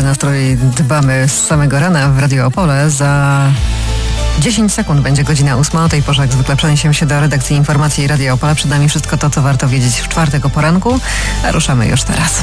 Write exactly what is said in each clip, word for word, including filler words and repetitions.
nastrój dbamy z samego rana w Radio Opole. Za dziesięć sekund będzie godzina ósma. O tej porze jak zwykle przeniesiemy się do redakcji informacji Radio Opole. Przed nami wszystko to, co warto wiedzieć w czwartek o poranku. A ruszamy już teraz.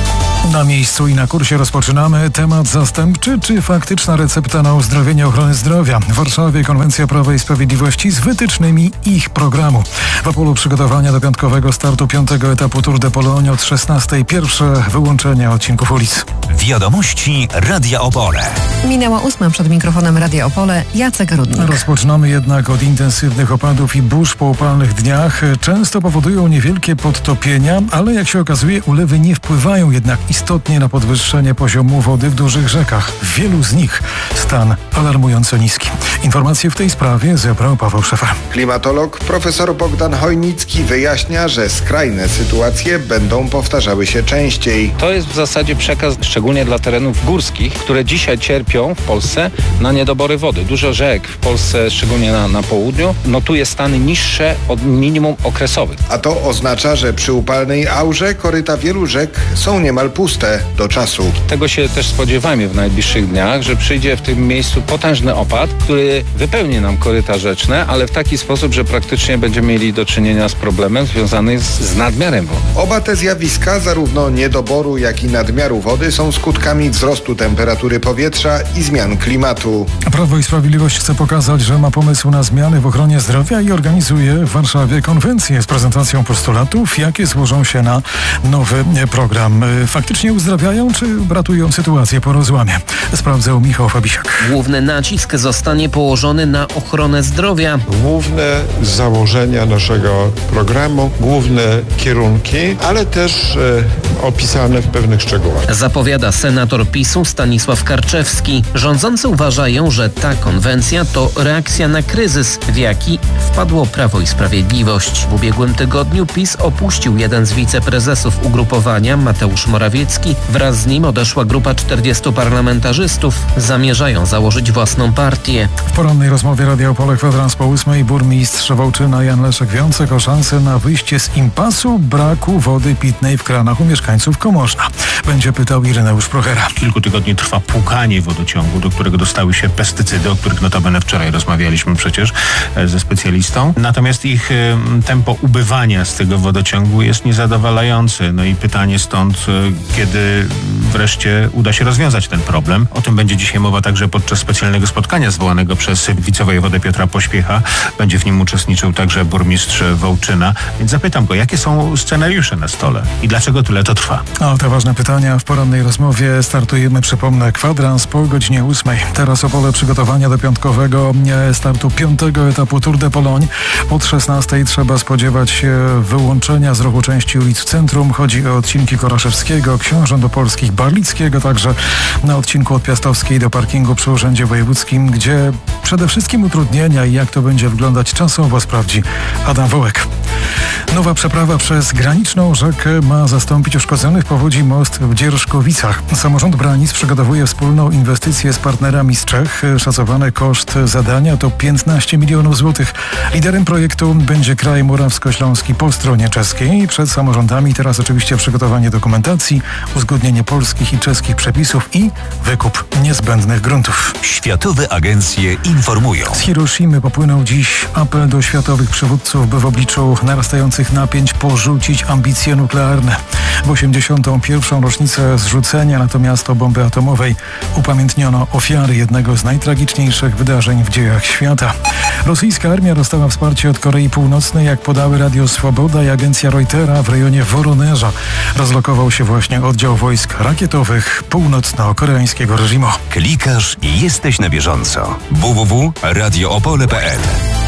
Na miejscu i na kursie rozpoczynamy temat zastępczy, czy faktyczna recepta na uzdrowienie ochrony zdrowia. W Warszawie konwencja Prawa i Sprawiedliwości z wytycznymi ich programu. W Opolu przygotowania do piątkowego startu piątego etapu Tour de Pologne od szesnastej. Pierwsze wyłączenia odcinków ulic. Wiadomości Radia Opole. Minęła ósma, przed mikrofonem Radia Opole Jacek Rudnik. Rozpoczynamy jednak od intensywnych opadów i burz po upalnych dniach. Często powodują niewielkie podtopienia, ale jak się okazuje, ulewy nie wpływają jednak istotnie na podwyższenie poziomu wody w dużych rzekach. W wielu z nich stan alarmująco niski. Informacje w tej sprawie zebrał Paweł Szefer. Klimatolog profesor Bogdan Hojnicki wyjaśnia, że skrajne sytuacje będą powtarzały się częściej. To jest w zasadzie przekaz szczególnie dla terenów górskich, które dzisiaj cierpią w Polsce na niedobory wody. Dużo rzek w Polsce, szczególnie na, na południu, notuje stany niższe od minimum okresowych. A to oznacza, że przy upalnej aurze koryta wielu rzek są niemal puste do czasu. Tego się też spodziewamy w najbliższych dniach, że przyjdzie w tym miejscu potężny opad, który wypełni nam koryta rzeczne, ale w taki sposób, że praktycznie będziemy mieli do czynienia z problemem związanym z, z nadmiarem wody. Oba te zjawiska, zarówno niedoboru, jak i nadmiaru wody, są skutkami wzrostu temperatury powietrza i zmian klimatu. Prawo i Sprawiedliwość chce pokazać, że ma pomysł na zmiany w ochronie zdrowia i organizuje w Warszawie konwencję z prezentacją postulatów, jakie złożą się na nowy program. Faktycznie uzdrawiają, czy ratują sytuację po rozłamie? Sprawdzał Michał Fabisiak. Główny nacisk zostanie położony na ochronę zdrowia. Główne założenia naszego programu, główne kierunki, ale też e, opisane w pewnych szczegółach. Zapowiada senator PiSu Stanisław Karczewski. Rządzący uważają, że ta konwencja to reakcja na kryzys, w jaki wpadło Prawo i Sprawiedliwość. W ubiegłym tygodniu PiS opuścił jeden z wiceprezesów ugrupowania, Mateusz Morawiecki. Wraz z nim odeszła grupa czterdziestu parlamentarzystów. Zamierzają założyć własną partię. W porannej rozmowie Radia Opole kwadrans po ósmej burmistrz Wołczyna Jan Leszek-Wiącek o szansę na wyjście z impasu braku wody pitnej w kranach u mieszkańców Komorzna. Będzie pytał Ireneusz Prochera. Kilku tygodni trwa płukanie wodociągu, do którego dostały się pestycydy, o których notabene wczoraj rozmawialiśmy przecież ze specjalistą. Natomiast ich tempo ubywania z tego wodociągu jest niezadowalające. No i pytanie stąd, kiedy wreszcie uda się rozwiązać ten problem. O tym będzie dzisiaj mowa także podczas specjalnego spotkania zwołanego przez wicewojewodę Piotra Pośpiecha. Będzie w nim uczestniczył także burmistrz Wołczyna. Więc zapytam go, jakie są scenariusze na stole i dlaczego tyle to trwa? A te ważne pytania w porannej rozmowie startujemy, przypomnę, kwadrans po godzinie ósmej. Teraz Opole przygotowania do piątkowego startu piątego etapu Tour de Pologne. Od szesnastej trzeba spodziewać się wyłączenia z ruchu części ulic w centrum. Chodzi o odcinki Koraszewskiego, Książąt Opolskich, Barlickiego, także na odcinku od Piastowskiej do parkingu przy Urzędzie Wojewódzkim, gdzie przede wszystkim utrudnienia i jak to będzie wyglądać czasowo sprawdzi Adam Wołek. Nowa przeprawa przez graniczną rzekę ma zastąpić uszkodzony w powodzi most w Dzierżkowicach. Samorząd Branic przygotowuje wspólną inwestycję z partnerami z Czech. Szacowany koszt zadania to piętnaście milionów złotych. Liderem projektu będzie kraj Morawsko-Śląski po stronie czeskiej. Przed samorządami teraz oczywiście przygotowanie dokumentacji, uzgodnienie polskich i czeskich przepisów i wykup niezbędnych gruntów. Światowe agencje informują. Z Hiroshimy popłynął dziś apel do światowych przywódców, by w obliczu narastających napięć porzucić ambicje nuklearne. W osiemdziesiątą pierwszą rocznicę zrzucenia na to miasto bomby atomowej upamiętniono ofiary jednego z najtragiczniejszych wydarzeń w dziejach świata. Rosyjska armia dostała wsparcie od Korei Północnej, jak podały Radio Swoboda i agencja Reutera. W rejonie Woronerza rozlokował się właśnie oddział wojsk rakietowych północno-koreańskiego reżimu. Klikasz i jesteś na bieżąco. w w w kropka radio opole kropka p l.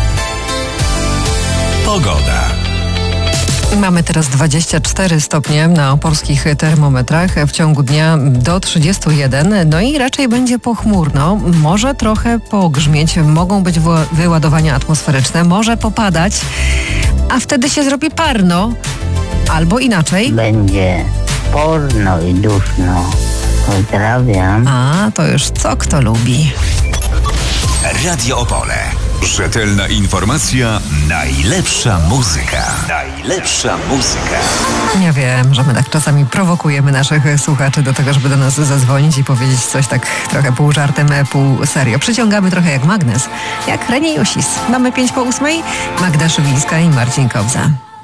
Pogoda. Mamy teraz dwadzieścia cztery stopnie na opolskich termometrach, w ciągu dnia do trzydziestu jeden, no i raczej będzie pochmurno, może trochę pogrzmieć, mogą być wyładowania atmosferyczne, może popadać, a wtedy się zrobi parno, albo inaczej. Będzie porno i duszno. Pozdrawiam. A, to już co kto lubi. Radio Opole. Rzetelna informacja, najlepsza muzyka. Najlepsza muzyka. Ja wiem, że my tak czasami prowokujemy naszych słuchaczy do tego, żeby do nas zadzwonić i powiedzieć coś tak trochę pół żartem, pół serio. Przyciągamy trochę jak magnes, jak Renie Jusis. Mamy pięć po ósmej, Magda Szywińska i Marcin Kobza.